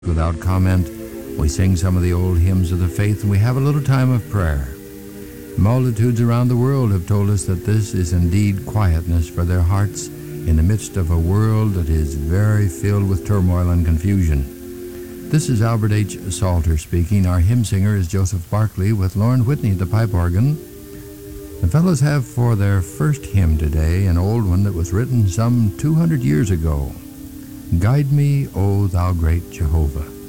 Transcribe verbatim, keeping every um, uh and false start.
Without comment, we sing some of the old hymns of the faith, and we have a little time of prayer. Multitudes around the world have told us that this is indeed quietness for their hearts in the midst of a world that is very filled with turmoil and confusion. This is Albert H. Salter speaking. Our hymn singer is Joseph Barkley with Lauren Whitney at the pipe organ. The fellows have for their first hymn today an old one that was written some two hundred years ago. Guide me, O thou great Jehovah.